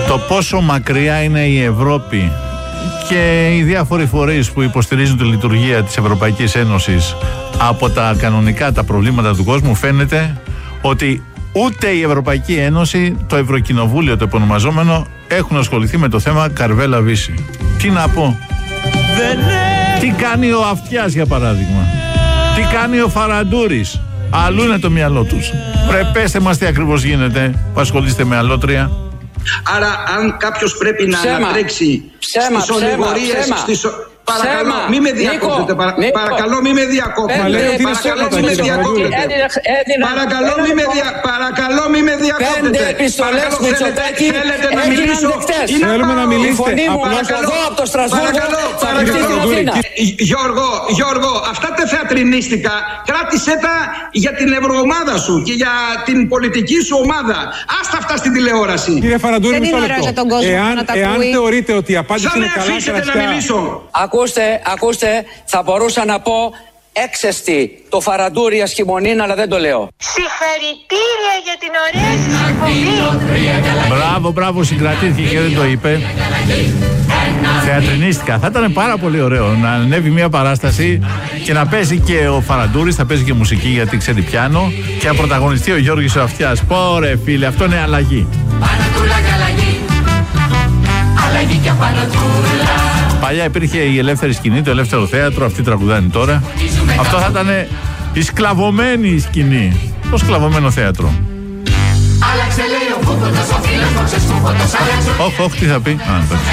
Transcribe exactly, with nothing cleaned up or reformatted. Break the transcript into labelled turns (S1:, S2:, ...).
S1: Το πόσο μακριά είναι η Ευρώπη και οι διάφοροι φορείς που υποστηρίζουν τη λειτουργία της Ευρωπαϊκής Ένωσης από τα κανονικά τα προβλήματα του κόσμου, φαίνεται ότι ούτε η Ευρωπαϊκή Ένωση, το Ευρωκοινοβούλιο το επωνομαζόμενο, έχουν ασχοληθεί με το θέμα Καρβέλα Βύση. Τι να πω? Τι κάνει ο Αυτιάς, για παράδειγμα? Τι κάνει ο Φαραντούρης? Αλλού είναι το μυαλό τους. Πρεπέστε μας τι ακριβώς γίνεται που ασχολείστε με αλότρια.
S2: Άρα αν κάποιος πρέπει να ανατρέξει στις ολιγορίες, στις... Παρακαλώ, μη με διακόπτετε. Παρα... Παρακαλώ, μη με διακόπτετε. Παρακαλώ, μη με διακόπτετε. Παρακαλώ, μη με διακόπτετε. Παρακαλώ, μη με διακόπτετε.
S3: Πέντε επιστολές Μητσοτάκη έγιναν δεκτές.
S4: Θέλουμε να μιλήσετε.
S3: Η φωνή μου εδώ από το Στρασβούργο θα κρυφτεί στην Αθήνα.
S2: Γιώργο, Γιώργο, αυτά τα θεατρινίστικα κράτησέ τα για την ευρωομάδα σου και για την πολιτική σου ομάδα. Άστα αυτά στην τηλεόραση.
S4: Κύριε Φαραντούρη,
S5: δεν είναι ωραίο για τον κόσμο να τα ακούει.
S4: Εάν θεωρείτε ότι η απάντηση είναι καλά κραστικά.
S3: Ακούστε, ακούστε, θα μπορούσα να πω έξεστη το Φαραντούρη ασχημονίν, αλλά δεν το λέω.
S5: Συγχαρητήρια για την ωραία σας εκπομπή.
S1: Μπράβο, μπράβο, συγκρατήθηκε και δεν το είπε. Θεατρινίστικα. Θα ήταν πάρα πολύ ωραίο να ανέβει μια παράσταση και να παίζει και ο Φαραντούρης, θα παίζει και μουσική γιατί ξέρει πιάνο, και να πρωταγωνιστεί ο Γιώργης ο Αυτιάς. Πόρε φίλε, αυτό είναι αλλαγή. Αλλαγή και παλιά υπήρχε η ελεύθερη σκηνή, το ελεύθερο θέατρο, αυτοί τραγουδάνε τώρα. Αυτό θα ήταν η σκλαβωμένη σκηνή, το σκλαβωμένο θέατρο. Όχι, όχι, τι θα πει?